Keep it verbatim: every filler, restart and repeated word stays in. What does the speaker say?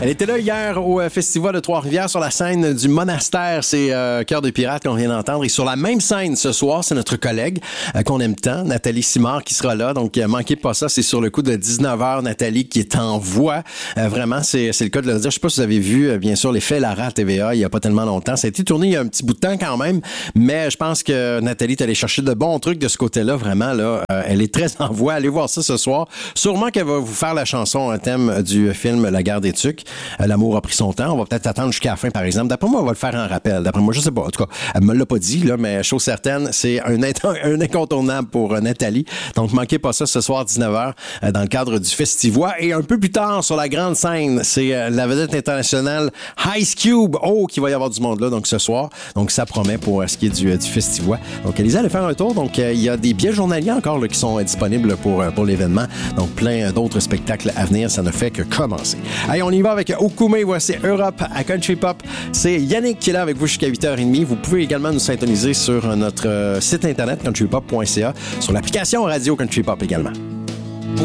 Elle était là hier au Festival de Trois-Rivières sur la scène du Monastère. C'est euh, Cœur de pirate qu'on vient d'entendre. Et sur la même scène ce soir, c'est notre collègue euh, qu'on aime tant, Nathalie Simard, qui sera là. Donc, euh, manquez pas ça. C'est sur le coup de dix-neuf heures. Nathalie qui est en voix. Euh, vraiment, c'est, c'est le cas de le dire. Je sais pas si vous avez vu, euh, bien sûr, les faits Lara à T V A il y a pas tellement longtemps. Ça a été tourné il y a un petit bout de temps quand même. Mais je pense que Nathalie est allée chercher de bons trucs de ce côté-là. Vraiment, là, euh, elle est très en voix. Allez voir ça ce soir. Sûrement qu'elle va vous faire la chanson, un thème du film La guerre des tucs. Euh, L'amour a pris son temps. On va peut-être attendre jusqu'à la fin, par exemple. D'après moi, on va le faire en rappel. D'après moi, je sais pas. En tout cas, elle me l'a pas dit, là, mais chose certaine, c'est un, un incontournable pour euh, Nathalie. Donc, manquez pas ça ce soir, dix-neuf heures, euh, dans le cadre du Festivois. Et un peu plus tard, sur la grande scène, c'est euh, la vedette internationale Ice Cube. Oh, qu'il va y avoir du monde là, donc ce soir. Donc, ça promet pour euh, ce qui est du, euh, du Festivois. Donc, Elisa, allez faire un tour. Donc, euh, il y a des billets journaliers encore là, qui sont euh, disponibles pour, euh, pour l'événement. Donc, plein d'autres spectacles à venir. Ça ne fait que commencer. Allez, on y va avec Okume. Voici Europe à Country Pop. C'est Yannick qui est là avec vous jusqu'à huit heures trente. Vous pouvez également nous syntoniser sur notre site internet country pop point c a, sur l'application radio Country Pop également.